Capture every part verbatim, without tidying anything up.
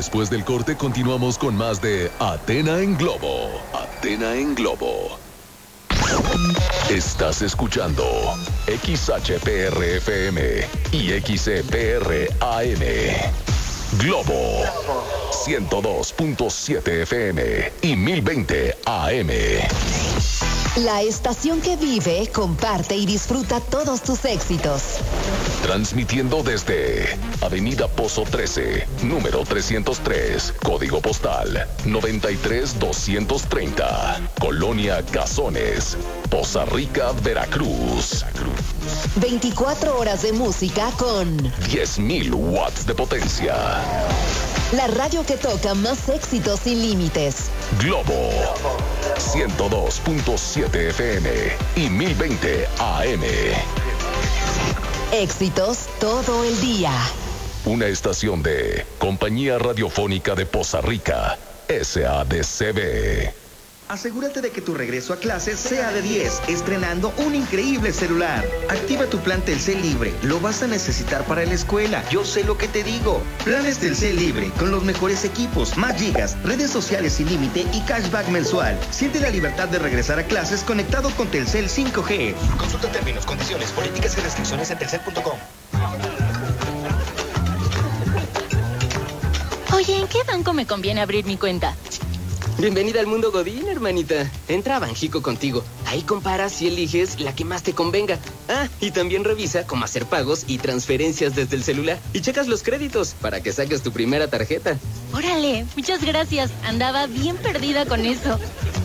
Después del corte continuamos con más de Athena en Globo. Athena en Globo. Estás escuchando X H P R F M y X E P R A M. Globo ciento dos punto siete F M y mil veinte A M. La estación que vive, comparte y disfruta todos tus éxitos. Transmitiendo desde Avenida Pozo trece, número trescientos tres, código postal noventa y tres doscientos treinta, Colonia Cazones, Poza Rica, Veracruz. veinticuatro horas de música con diez mil watts de potencia. La radio que toca más éxitos sin límites. Globo ciento dos punto siete F M y mil veinte A M. Éxitos todo el día. Una estación de Compañía Radiofónica de Poza Rica, S A D C B. Asegúrate de que tu regreso a clases sea de diez, estrenando un increíble celular. Activa tu plan Telcel Libre, lo vas a necesitar para la escuela, yo sé lo que te digo. Planes Telcel Libre, con los mejores equipos, más gigas, redes sociales sin límite y cashback mensual. Siente la libertad de regresar a clases conectado con Telcel cinco G. Consulta términos, condiciones, políticas y restricciones en telcel punto com. Oye, ¿en qué banco me conviene abrir mi cuenta? Bienvenida al mundo Godín, hermanita. Entra a Banjico contigo. Ahí comparas y eliges la que más te convenga. Ah, y también revisa cómo hacer pagos y transferencias desde el celular. Y checas los créditos para que saques tu primera tarjeta. Órale, muchas gracias. Andaba bien perdida con eso.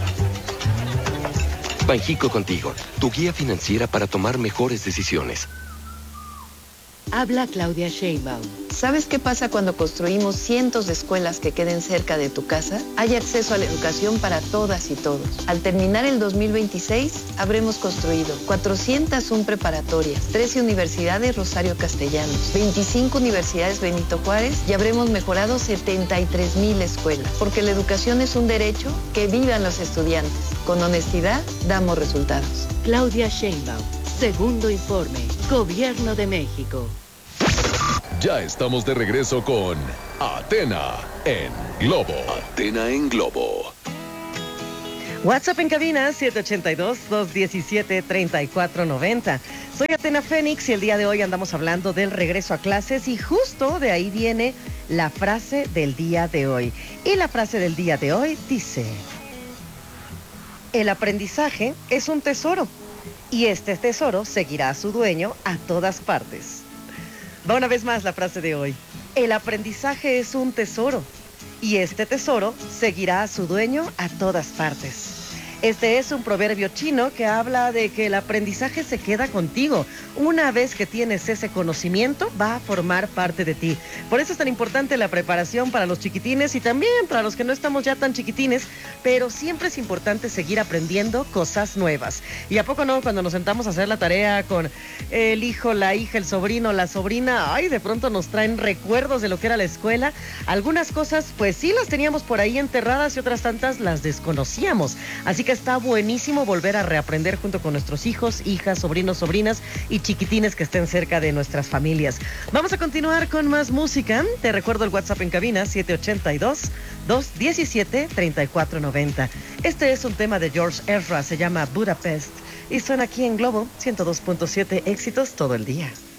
Banjico contigo, tu guía financiera para tomar mejores decisiones. Habla Claudia Sheinbaum. ¿Sabes qué pasa cuando construimos cientos de escuelas que queden cerca de tu casa? Hay acceso a la educación para todas y todos. Al terminar el dos mil veintiséis, habremos construido cuatrocientas una preparatorias, trece universidades Rosario Castellanos, veinticinco universidades Benito Juárez y habremos mejorado setenta y tres mil escuelas. Porque la educación es un derecho, que vivan los estudiantes. Con honestidad, damos resultados. Claudia Sheinbaum. Segundo informe. Gobierno de México. Ya estamos de regreso con Athena en Globo. Athena en Globo. WhatsApp en cabina siete ocho dos, dos uno siete, tres cuatro nueve cero. Soy Athena Fénix y el día de hoy andamos hablando del regreso a clases y justo de ahí viene la frase del día de hoy. Y la frase del día de hoy dice: el aprendizaje es un tesoro y este tesoro seguirá a su dueño a todas partes. Va una vez más la frase de hoy. El aprendizaje es un tesoro y este tesoro seguirá a su dueño a todas partes. Este es un proverbio chino que habla de que el aprendizaje se queda contigo. Una vez que tienes ese conocimiento, va a formar parte de ti. Por eso es tan importante la preparación para los chiquitines y también para los que no estamos ya tan chiquitines, pero siempre es importante seguir aprendiendo cosas nuevas. ¿Y a poco no? Cuando nos sentamos a hacer la tarea con el hijo, la hija, el sobrino, la sobrina, ay, de pronto nos traen recuerdos de lo que era la escuela. Algunas cosas, pues sí las teníamos por ahí enterradas y otras tantas las desconocíamos. Así que está buenísimo volver a reaprender junto con nuestros hijos, hijas, sobrinos, sobrinas y chiquitines que estén cerca de nuestras familias. Vamos a continuar con más música. Te recuerdo el WhatsApp en cabina siete ocho dos, dos uno siete, tres cuatro nueve cero. Este es un tema de George Ezra, se llama Budapest y suena aquí en Globo ciento dos punto siete, éxitos todo el día.